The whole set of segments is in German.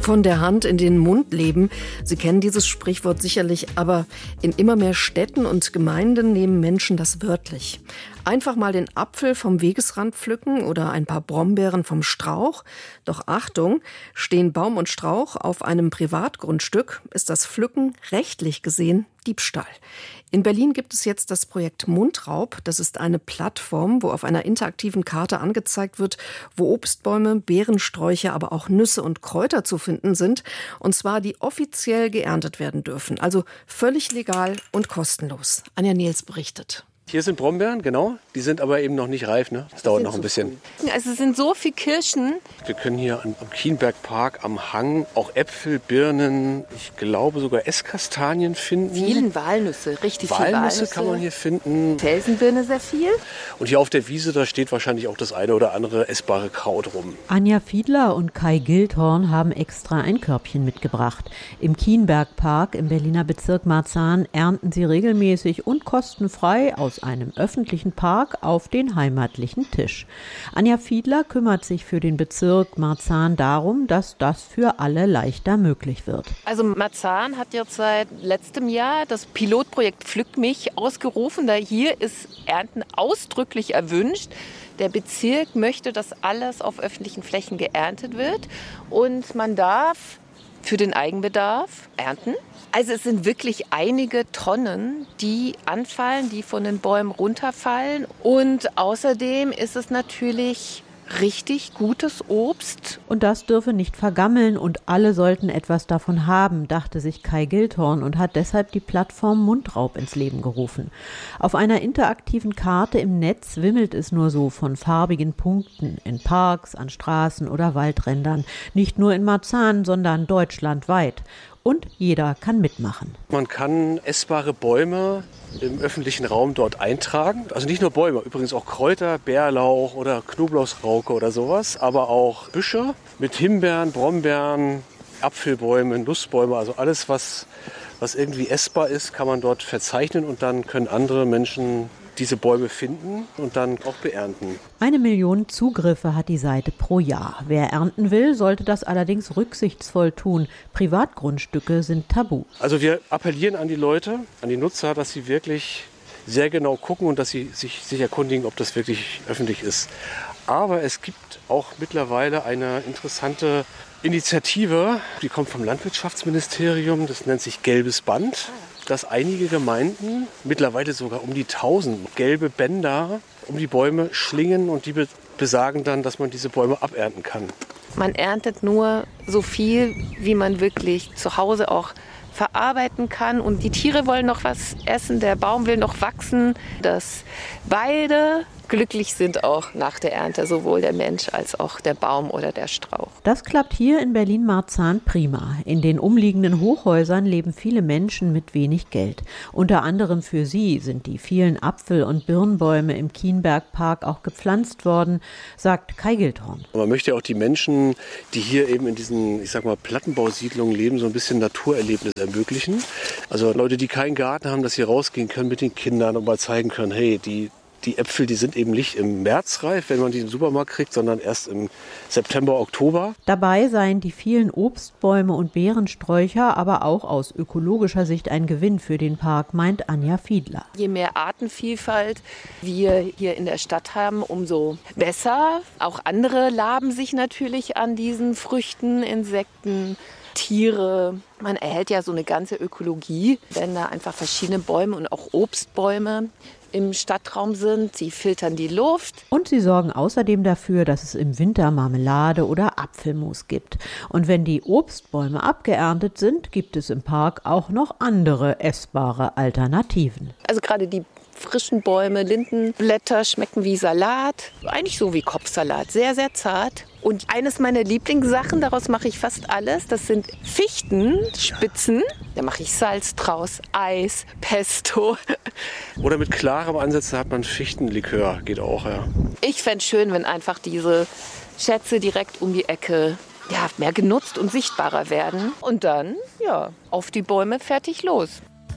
Von der Hand in den Mund leben. Sie kennen dieses Sprichwort sicherlich, aber in immer mehr Städten und Gemeinden nehmen Menschen das wörtlich. Einfach mal den Apfel vom Wegesrand pflücken oder ein paar Brombeeren vom Strauch. Doch Achtung, stehen Baum und Strauch auf einem Privatgrundstück, ist das Pflücken rechtlich gesehen Diebstahl. In Berlin gibt es jetzt das Projekt Mundraub. Das ist eine Plattform, wo auf einer interaktiven Karte angezeigt wird, wo Obstbäume, Beerensträucher, aber auch Nüsse und Kräuter zu finden sind. Und zwar die offiziell geerntet werden dürfen. Also völlig legal und kostenlos. Anja Nils berichtet. Hier sind Brombeeren, genau. Die sind aber eben noch nicht reif, ne? Das dauert noch ein bisschen. Also es sind so viele Kirschen. Wir können hier am Kienbergpark am Hang auch Äpfel, Birnen, ich glaube sogar Esskastanien finden. Vielen Walnüsse, richtig viele Walnüsse. Walnüsse kann man hier finden. Felsenbirne sehr viel. Und hier auf der Wiese, da steht wahrscheinlich auch das eine oder andere essbare Kraut rum. Anja Fiedler und Kai Gildhorn haben extra ein Körbchen mitgebracht. Im Kienbergpark im Berliner Bezirk Marzahn ernten sie regelmäßig und kostenfrei aus einem öffentlichen Park auf den heimatlichen Tisch. Anja Fiedler kümmert sich für den Bezirk Marzahn darum, dass das für alle leichter möglich wird. Also Marzahn hat jetzt seit letztem Jahr das Pilotprojekt Pflück mich ausgerufen. Da hier ist Ernten ausdrücklich erwünscht. Der Bezirk möchte, dass alles auf öffentlichen Flächen geerntet wird und man darf für den Eigenbedarf ernten. Also es sind wirklich einige Tonnen, die anfallen, die von den Bäumen runterfallen. Und außerdem ist es natürlich richtig gutes Obst. Und das dürfe nicht vergammeln und alle sollten etwas davon haben, dachte sich Kai Gildhorn und hat deshalb die Plattform Mundraub ins Leben gerufen. Auf einer interaktiven Karte im Netz wimmelt es nur so von farbigen Punkten in Parks, an Straßen oder Waldrändern. Nicht nur in Marzahn, sondern deutschlandweit. Und jeder kann mitmachen. Man kann essbare Bäume im öffentlichen Raum dort eintragen. Also nicht nur Bäume, übrigens auch Kräuter, Bärlauch oder Knoblauchsrauke oder sowas. Aber auch Büsche mit Himbeeren, Brombeeren, Apfelbäume, Nussbäume. Also alles, was irgendwie essbar ist, kann man dort verzeichnen. Und dann können andere Menschen diese Bäume finden und dann auch beernten. 1 Million Zugriffe hat die Seite pro Jahr. Wer ernten will, sollte das allerdings rücksichtsvoll tun. Privatgrundstücke sind tabu. Also wir appellieren an die Leute, an die Nutzer, dass sie wirklich sehr genau gucken und dass sie sich erkundigen, ob das wirklich öffentlich ist. Aber es gibt auch mittlerweile eine interessante Initiative, die kommt vom Landwirtschaftsministerium, das nennt sich Gelbes Band, dass einige Gemeinden, mittlerweile sogar um die 1000 gelbe Bänder um die Bäume schlingen und die besagen dann, dass man diese Bäume abernten kann. Man erntet nur so viel, wie man wirklich zu Hause auch verarbeiten kann. Und die Tiere wollen noch was essen, der Baum will noch wachsen, dass beide glücklich sind auch nach der Ernte, sowohl der Mensch als auch der Baum oder der Strauch. Das klappt hier in Berlin-Marzahn prima. In den umliegenden Hochhäusern leben viele Menschen mit wenig Geld. Unter anderem für sie sind die vielen Apfel- und Birnbäume im Kienbergpark auch gepflanzt worden, sagt Kai Gildhorn. Man möchte ja auch die Menschen, die hier eben in diesen, Plattenbausiedlungen leben, so ein bisschen Naturerlebnis ermöglichen. Also Leute, die keinen Garten haben, dass sie rausgehen können mit den Kindern und mal zeigen können, hey, die Äpfel, die sind eben nicht im März reif, wenn man die im Supermarkt kriegt, sondern erst im September, Oktober. Dabei seien die vielen Obstbäume und Beerensträucher aber auch aus ökologischer Sicht ein Gewinn für den Park, meint Anja Fiedler. Je mehr Artenvielfalt wir hier in der Stadt haben, umso besser. Auch andere laben sich natürlich an diesen Früchten, Insekten, Tiere. Man erhält ja so eine ganze Ökologie, wenn da einfach verschiedene Bäume und auch Obstbäume im Stadtraum sind. Sie filtern die Luft. Und sie sorgen außerdem dafür, dass es im Winter Marmelade oder Apfelmus gibt. Und wenn die Obstbäume abgeerntet sind, gibt es im Park auch noch andere essbare Alternativen. Also gerade die frischen Bäume, Lindenblätter schmecken wie Salat, eigentlich so wie Kopfsalat, sehr, sehr zart. Und eines meiner Lieblingssachen, daraus mache ich fast alles, das sind Fichtenspitzen. Da mache ich Salz draus, Eis, Pesto. Oder mit klarem Ansatz hat man Fichtenlikör, geht auch, ja. Ich fände es schön, wenn einfach diese Schätze direkt um die Ecke mehr genutzt und sichtbarer werden. Und dann, auf die Bäume, fertig los.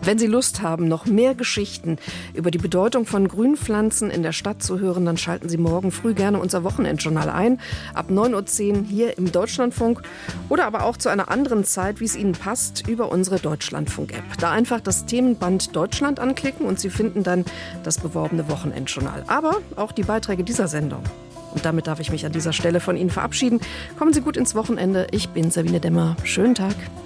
Wenn Sie Lust haben, noch mehr Geschichten über die Bedeutung von Grünpflanzen in der Stadt zu hören, dann schalten Sie morgen früh gerne unser Wochenendjournal ein. Ab 9:10 Uhr hier im Deutschlandfunk oder aber auch zu einer anderen Zeit, wie es Ihnen passt, über unsere Deutschlandfunk-App. Da einfach das Themenband Deutschland anklicken und Sie finden dann das beworbene Wochenendjournal. Aber auch die Beiträge dieser Sendung. Und damit darf ich mich an dieser Stelle von Ihnen verabschieden. Kommen Sie gut ins Wochenende. Ich bin Sabine Demmer. Schönen Tag.